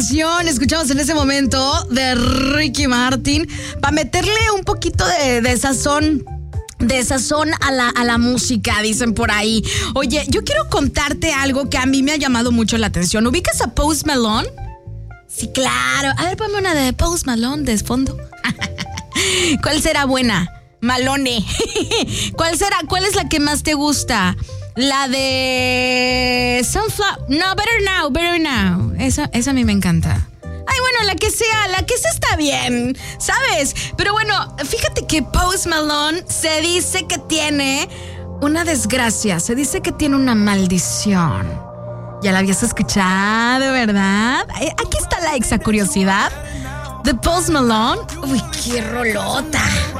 canción escuchamos en ese momento de Ricky Martin para meterle un poquito de sazón. De sazón a la música, dicen por ahí. Oye, yo quiero contarte algo que a mí me ha llamado mucho la atención. ¿Ubicas a Post Malone? Sí, claro. A ver, ponme una de Post Malone de fondo. ¿Cuál será buena? Malone. ¿Cuál será? ¿Cuál es la que más te gusta? La de Sunflower. No, Better Now. Esa a mí me encanta. Ay, bueno, la que sea está bien, ¿sabes? Pero bueno, fíjate que Post Malone se dice que tiene una desgracia, se dice que tiene una maldición. Ya la habías escuchado, ¿verdad? Aquí está la curiosidad de Post Malone. Uy, qué rolota.